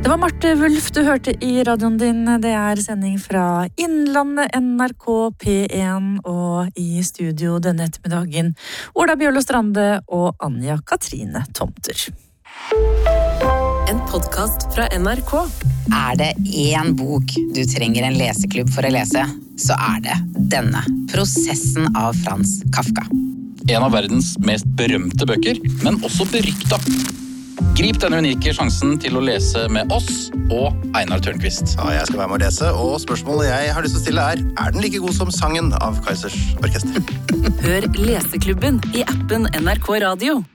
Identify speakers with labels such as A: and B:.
A: Det var Marte Wulf du hørte i radioen din. Det sending fra Innlandet, NRK P1, og i studio denne ettermiddagen Ola Bjørlo Strande og Anja Katrine Tomter.
B: En podcast fra NRK.
C: Det en bok du trenger en leseklubb for å lese, så det denne. Prosessen av Frans Kafka.
D: En av verdens mest berømte bøker, men også berykta. Grip denne unike sjansen til å lese med oss og Einar Tørnquist.
E: Ja, jeg skal være med å lese, og spørsmålet jeg har lyst til å stille den like god som sangen av Kaizers Orkester?
B: Hør Leseklubben i appen NRK Radio.